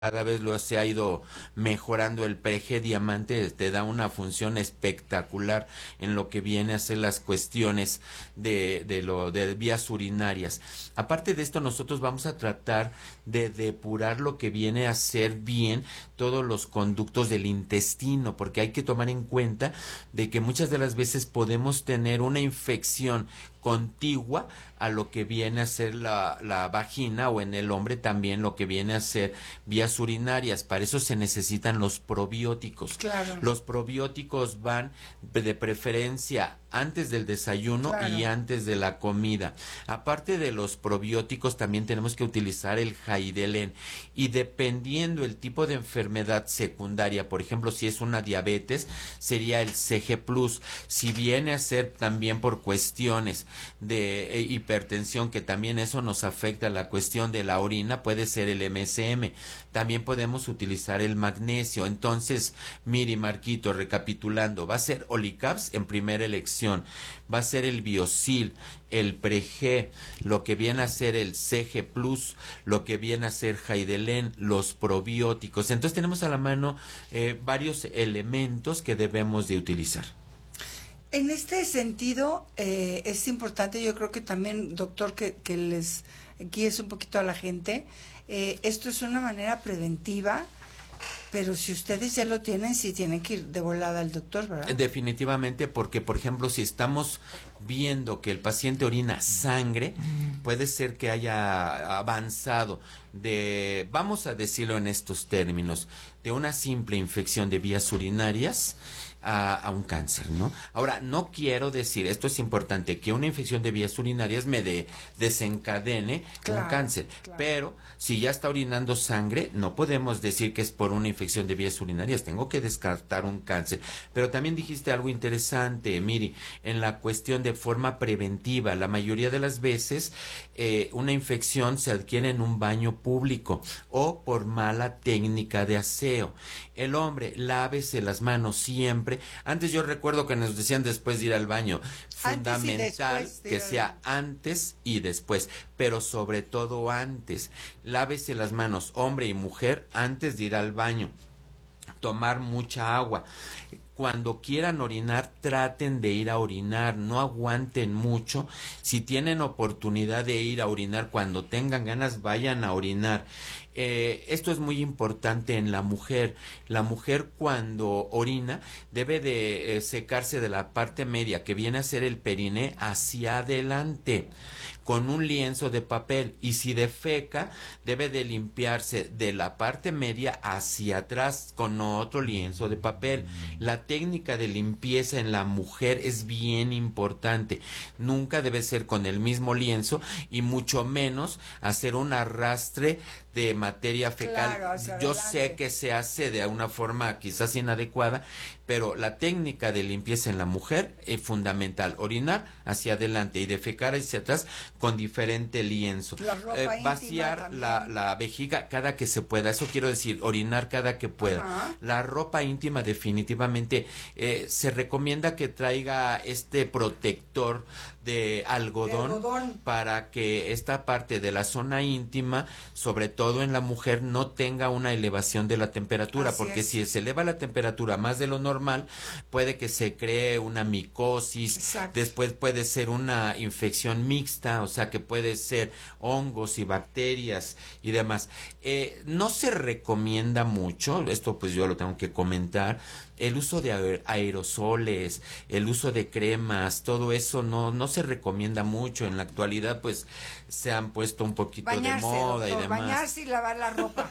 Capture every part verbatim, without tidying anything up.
cada vez lo se ha ido mejorando. El P G Diamante te da una función espectacular en lo que viene a ser las cuestiones de, de lo de vías urinarias. Aparte de esto, nosotros vamos a tratar de depurar lo que viene a ser bien todos los conductos del intestino, porque hay que tomar en cuenta de que muchas de las veces podemos tener una infección contigua a lo que viene a ser la, la vagina, o en el hombre también lo que viene a ser vías urinarias. Para eso se necesitan los probióticos. Claro. Los probióticos van de preferencia antes del desayuno, Claro. y antes de la comida. Aparte de los probióticos, también tenemos que utilizar el Jaidelen, y dependiendo el tipo de enfermedad secundaria, por ejemplo, si es una diabetes, sería el C G plus. Si viene a ser también por cuestiones de eh, hipertensión, que también eso nos afecta la cuestión de la orina, puede ser el M S M. También podemos utilizar el magnesio. Entonces, Miri, Marquito, recapitulando, va a ser Olicaps en primera elección, va a ser el Biosil, el Pre-G, lo que viene a ser el C G plus, lo que viene a ser Jaidelen, los probióticos. Entonces tenemos a la mano eh, varios elementos que debemos de utilizar. En este sentido, eh, es importante, yo creo que también, doctor, que, que les guíes un poquito a la gente. Eh, esto es una manera preventiva, pero si ustedes ya lo tienen, sí tienen que ir de volada al doctor, ¿verdad? Definitivamente, porque, por ejemplo, si estamos viendo que el paciente orina sangre, puede ser que haya avanzado de, vamos a decirlo en estos términos, de una simple infección de vías urinarias A, a un cáncer, ¿no? Ahora, no quiero decir, esto es importante, que una infección de vías urinarias me de, desencadene Claro, un cáncer, claro. pero si ya está orinando sangre, no podemos decir que es por una infección de vías urinarias, tengo que descartar un cáncer. Pero también dijiste algo interesante, Miri, en la cuestión de forma preventiva. La mayoría de las veces eh, una infección se adquiere en un baño público o por mala técnica de aseo. El hombre, lávese las manos siempre. Antes yo recuerdo que nos decían después de ir al baño, fundamental después de que ir al sea baño. antes y después, pero sobre todo antes. Lávese las manos, hombre y mujer, antes de ir al baño. Tomar mucha agua. Cuando quieran orinar, traten de ir a orinar, no aguanten mucho. Si tienen oportunidad de ir a orinar, cuando tengan ganas, vayan a orinar. Eh, esto es muy importante en la mujer. La mujer, cuando orina, debe de eh, secarse de la parte media, que viene a ser el periné, hacia adelante, con un lienzo de papel, y si defeca, debe de limpiarse de la parte media hacia atrás con otro lienzo de papel. La técnica de limpieza en la mujer es bien importante. Nunca debe ser con el mismo lienzo, y mucho menos hacer un arrastre de materia fecal. Claro, hacia Yo adelante. sé que se hace de una forma quizás inadecuada, pero la técnica de limpieza en la mujer es fundamental. Orinar hacia adelante y defecar hacia atrás con diferente lienzo. La ropa Eh, íntima vaciar también. la, la vejiga cada que se pueda. Eso quiero decir, orinar cada que pueda. Ajá. La ropa íntima definitivamente eh, se recomienda que traiga este protector de algodón, De algodón. para que esta parte de la zona íntima, sobre todo en la mujer, no tenga una elevación de la temperatura, Así porque es. si se eleva la temperatura más de lo normal, puede que se cree una micosis. Exacto. Después puede ser una infección mixta, o sea que puede ser hongos y bacterias y demás. Eh, no se recomienda mucho, esto pues yo lo tengo que comentar, el uso de aer- aerosoles, el uso de cremas, todo eso no no se recomienda mucho. En la actualidad pues se han puesto un poquito Bañarse, de moda doctor, y demás. bañarse y lavar la ropa.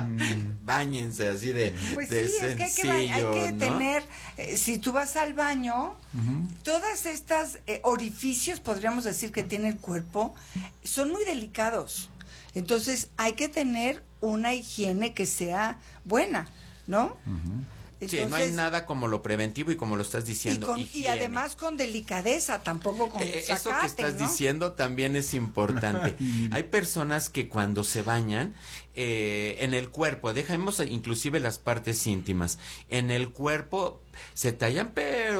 Báñense así de, Pues de sí, es que hay que, ba- sencillo, hay que ¿no? tener, eh, si tú vas al baño, todas estas eh, orificios, podríamos decir, que tiene el cuerpo, son muy delicados. Entonces hay que tener una higiene que sea buena, ¿no? Sí, no hay nada como lo preventivo y como lo estás y, diciendo. con- y higiene. además con delicadeza, tampoco con Eh, eso sacate, que estás ¿no? diciendo también es importante. Hay personas que cuando se bañan eh, en el cuerpo, dejemos inclusive las partes íntimas, en el cuerpo se tallan pero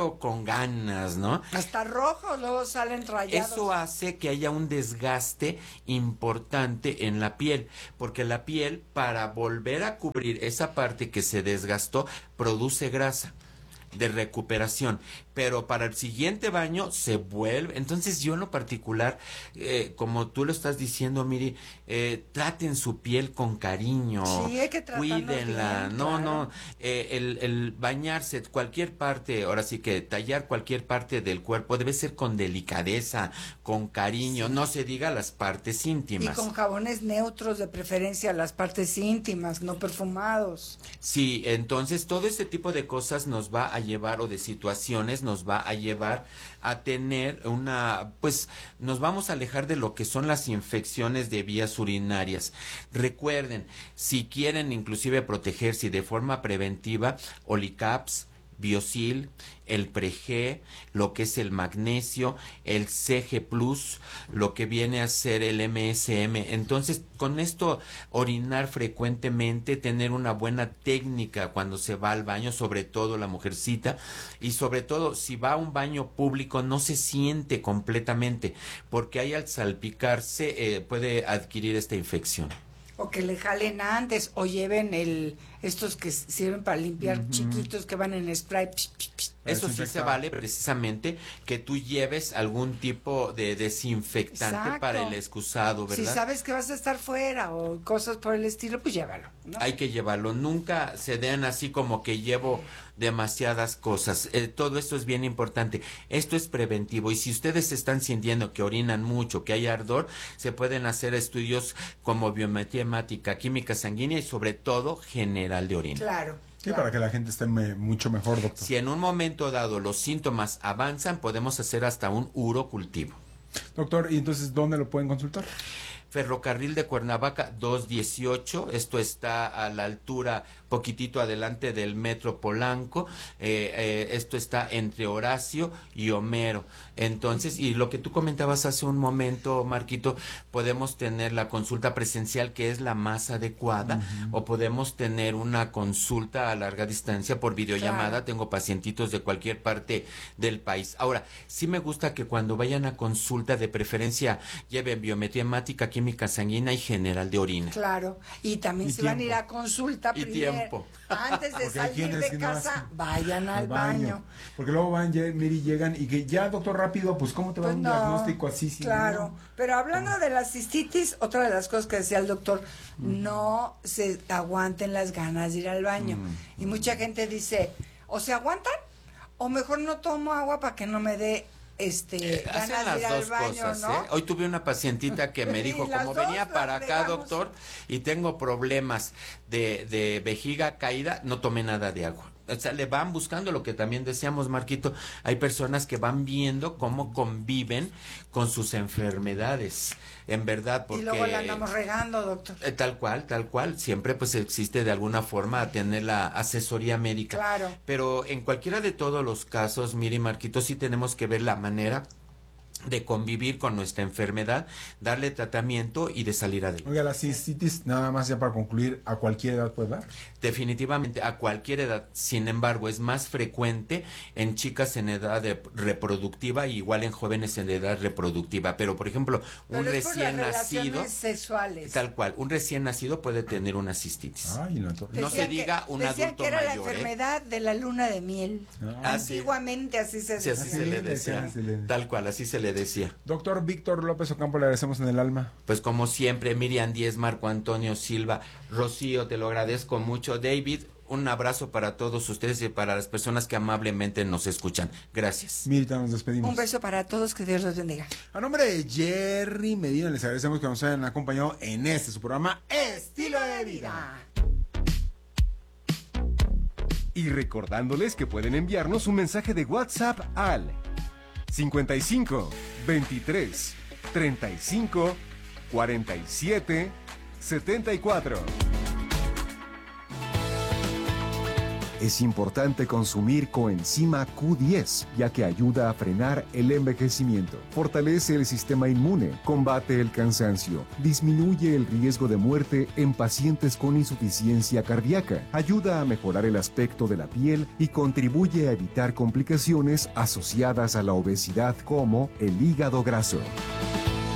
veo con ganas, ¿no? Hasta rojos luego salen rayados. Eso hace que haya un desgaste importante en la piel, porque la piel, para volver a cubrir esa parte que se desgastó, produce grasa de recuperación, pero para el siguiente baño se vuelve. Entonces yo en lo particular, eh, como tú lo estás diciendo, Miri, eh, traten su piel con cariño, sí, hay que tratarnos cuídenla, bien, no, claro. no, eh, el, el bañarse, cualquier parte, ahora sí que tallar cualquier parte del cuerpo debe ser con delicadeza, con cariño, sí. No se diga las partes íntimas. Y con jabones neutros, de preferencia las partes íntimas, no perfumados. Sí, entonces todo este tipo de cosas nos va a llevar, o de situaciones nos va a llevar a tener una, pues nos vamos a alejar de lo que son las infecciones de vías urinarias. Recuerden, si quieren inclusive protegerse de forma preventiva, Olicaps, Biosil, el Pre-G, lo que es el magnesio, el C G plus, lo que viene a ser el M S M. Entonces, con esto, orinar frecuentemente, tener una buena técnica cuando se va al baño, sobre todo la mujercita, y sobre todo, si va a un baño público, no se siente completamente, porque ahí al salpicarse eh, puede adquirir esta infección. O que le jalen antes, o lleven el estos que sirven para limpiar, uh-huh. chiquitos que van en spray. Psh, psh, psh. Eso sí se vale, precisamente, que tú lleves algún tipo de desinfectante. Exacto. Para el excusado, ¿verdad? Si sabes que vas a estar fuera o cosas por el estilo, pues llévalo, ¿no? Hay que llevarlo. Nunca se den así como que llevo demasiadas cosas. Eh, todo esto es bien importante. Esto es preventivo. Y si ustedes están sintiendo que orinan mucho, que hay ardor, se pueden hacer estudios como biometría hemática, química sanguínea y sobre todo general de orina. Claro. Sí, claro. Para que la gente esté me, mucho mejor, doctor. Si en un momento dado los síntomas avanzan, podemos hacer hasta un urocultivo. Doctor, ¿y entonces dónde lo pueden consultar? Ferrocarril de Cuernavaca doscientos dieciocho, esto está a la altura, poquitito adelante del Metro Polanco, eh, eh, esto está entre Horacio y Homero. Entonces, y lo que tú comentabas hace un momento, Marquito, podemos tener la consulta presencial, que es la más adecuada, uh-huh. o podemos tener una consulta a larga distancia por videollamada. Claro. Tengo pacientitos de cualquier parte del país. Ahora, sí me gusta que cuando vayan a consulta, de preferencia lleven biometría hemática, química sanguínea y general de orina. Claro, y también y se tiempo. van a ir a consulta y primero. Tiempo. Antes de salir de casa, no vayan al, al baño. baño. Porque luego van, Miri, llegan y que ya, doctor, rápido, pues ¿cómo te va pues un no, diagnóstico así? Sí, claro, no? Pero hablando ¿Cómo? de la cistitis, otra de las cosas que decía el doctor, mm. no se aguanten las ganas de ir al baño. Mm. Y mucha gente dice, o se aguantan, o mejor no tomo agua para que no me dé este, Hacen las dos baño, cosas, ¿no? ¿eh? Hoy tuve una pacientita que me dijo, como venía para acá, doctor, y tengo problemas de, de vejiga caída, no tomé nada de agua. O sea, le van buscando lo que también decíamos, Marquito. Hay personas que van viendo cómo conviven con sus enfermedades, en verdad, porque... Y luego la andamos regando, doctor. Eh, tal cual, tal cual. Siempre pues existe de alguna forma tener la asesoría médica. Claro. Pero en cualquiera de todos los casos, mire, Marquito, sí tenemos que ver la manera de convivir con nuestra enfermedad, darle tratamiento y de salir adelante. Oiga, la cistitis, nada más ya para concluir, ¿a cualquier edad puede dar? Definitivamente, a cualquier edad. Sin embargo, es más frecuente en chicas en edad de reproductiva y igual en jóvenes en edad reproductiva. Pero, por ejemplo, Pero un es recién por las nacido... sexuales. Tal cual, un recién nacido puede tener una cistitis. Ay, no, no se diga un adulto que era mayor. la enfermedad ¿eh? de la luna de miel. Ah, Antiguamente así se decía. Sí, así se le decía. Tal cual, así se le decía. Doctor Víctor López Ocampo, le agradecemos en el alma. Pues como siempre, Miriam Díez, Marco Antonio Silva, Rocío, te lo agradezco mucho. David, un abrazo para todos ustedes y para las personas que amablemente nos escuchan. Gracias. Mirta, nos despedimos. Un beso para todos, que Dios los bendiga. A nombre de Jerry Medina, les agradecemos que nos hayan acompañado en este su programa Estilo de Vida. Y recordándoles que pueden enviarnos un mensaje de WhatsApp al cincuenta y cinco, veintitrés, treinta y cinco, cuarenta y siete, setenta y cuatro. Es importante consumir coenzima Q diez, ya que ayuda a frenar el envejecimiento, fortalece el sistema inmune, combate el cansancio, disminuye el riesgo de muerte en pacientes con insuficiencia cardíaca, ayuda a mejorar el aspecto de la piel y contribuye a evitar complicaciones asociadas a la obesidad como el hígado graso.